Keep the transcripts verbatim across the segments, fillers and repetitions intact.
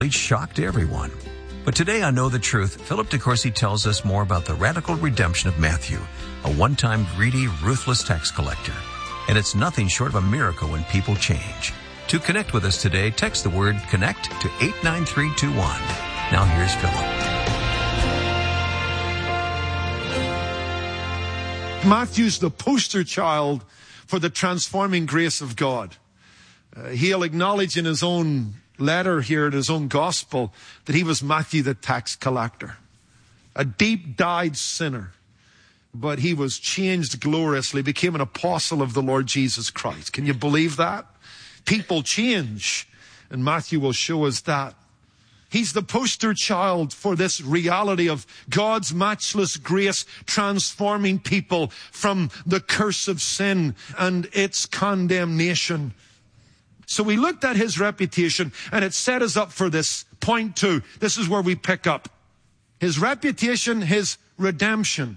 complete shock to everyone. But today on Know the Truth, Philip DeCourcy tells us more about the radical redemption of Matthew, a one-time greedy, ruthless tax collector. And it's nothing short of a miracle when people change. To connect with us today, text the word CONNECT to eight nine three two one. Now here's Philip. Matthew's the poster child for the transforming grace of God. Uh, he'll acknowledge in his own letter here, in his own gospel, that he was Matthew the tax collector, a deep-dyed sinner. But he was changed gloriously, became an apostle of the Lord Jesus Christ. Can you believe that? People change, and Matthew will show us that. He's the poster child for this reality of God's matchless grace transforming people from the curse of sin and its condemnation. So we looked at his reputation, and it set us up for this point two. This is where we pick up. His reputation, his redemption.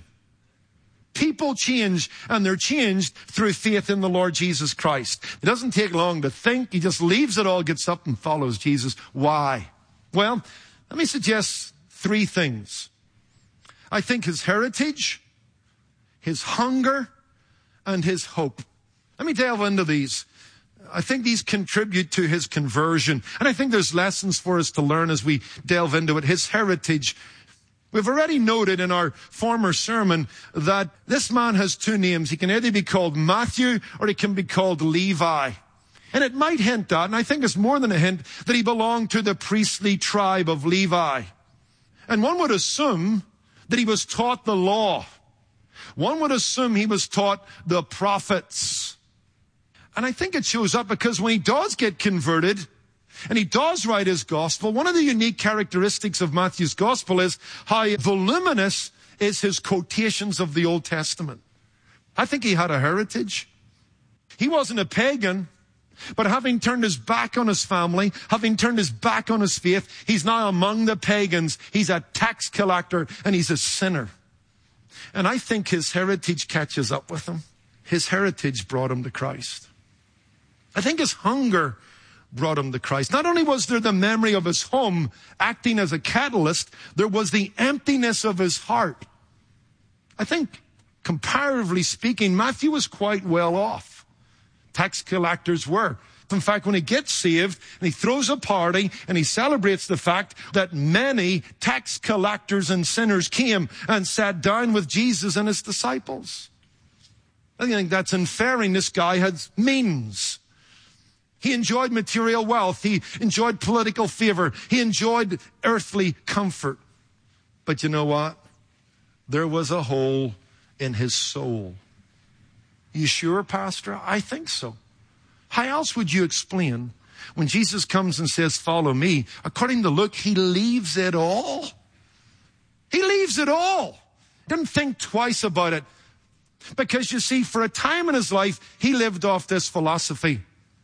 People change, and they're changed through faith in the Lord Jesus Christ. It doesn't take long to think. He just leaves it all, gets up and follows Jesus. Why? Well, let me suggest three things. I think his heritage, his hunger, and his hope. Let me delve into these. I think these contribute to his conversion. And I think there's lessons for us to learn as we delve into it. His heritage. We've already noted in our former sermon that this man has two names. He can either be called Matthew or he can be called Levi. And it might hint at, and I think it's more than a hint, that he belonged to the priestly tribe of Levi. And one would assume that he was taught the law. One would assume he was taught the prophets. And I think it shows up because when he does get converted, and he does write his gospel, one of the unique characteristics of Matthew's gospel is how voluminous is his quotations of the Old Testament. I think he had a heritage. He wasn't a pagan, but having turned his back on his family, having turned his back on his faith, he's now among the pagans. He's a tax collector and he's a sinner. And I think his heritage catches up with him. His heritage brought him to Christ. I think his hunger brought him to Christ. Not only was there the memory of his home acting as a catalyst, there was the emptiness of his heart. I think, comparatively speaking, Matthew was quite well off. Tax collectors were. In fact, when he gets saved and he throws a party and he celebrates the fact that many tax collectors and sinners came and sat down with Jesus and his disciples. I think that's inferring this guy had means. He enjoyed material wealth. He enjoyed political favor. He enjoyed earthly comfort. But you know what? There was a hole in his soul. You sure, Pastor? I think so. How else would you explain when Jesus comes and says, follow me? According to Luke, he leaves it all. He leaves it all. Didn't think twice about it. Because you see, for a time in his life, he lived off this philosophy.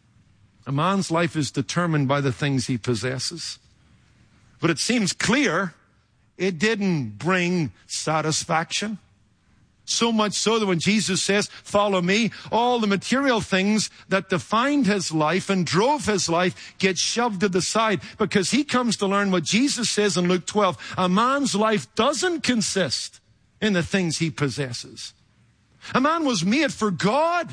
A man's life is determined by the things he possesses. But it seems clear it didn't bring satisfaction. So much so that when Jesus says, follow me, all the material things that defined his life and drove his life get shoved to the side because he comes to learn what Jesus says in Luke twelve. A man's life doesn't consist in the things he possesses. A man was made for God.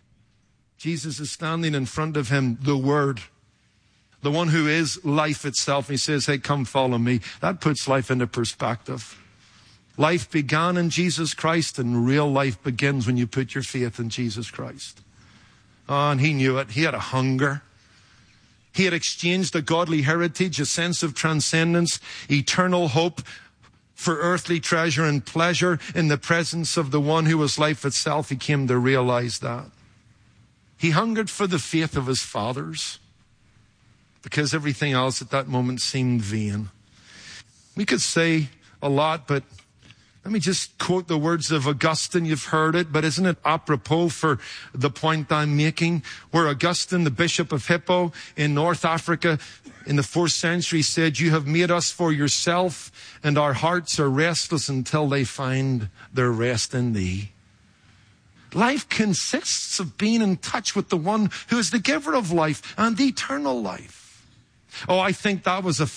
Jesus is standing in front of him, the Word, the one who is life itself. He says, hey, come follow me. That puts life into perspective. Life began in Jesus Christ, and real life begins when you put your faith in Jesus Christ. Oh, and he knew it. He had a hunger. He had exchanged a godly heritage, a sense of transcendence, eternal hope for earthly treasure and pleasure in the presence of the one who was life itself. He came to realize that. He hungered for the faith of his fathers because everything else at that moment seemed vain. We could say a lot, but let me just quote the words of Augustine. You've heard it, but isn't it apropos for the point I'm making? Where Augustine, the Bishop of Hippo in North Africa in the fourth century said, you have made us for yourself, and our hearts are restless until they find their rest in thee. Life consists of being in touch with the one who is the giver of life and eternal life. Oh, I think that was a